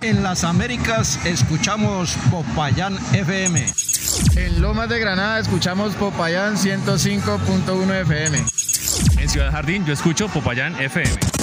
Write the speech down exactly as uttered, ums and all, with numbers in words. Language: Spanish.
En las Américas escuchamos Popayán F M. En Lomas de Granada escuchamos Popayán ciento cinco punto uno F M. En Ciudad Jardín yo escucho Popayán F M.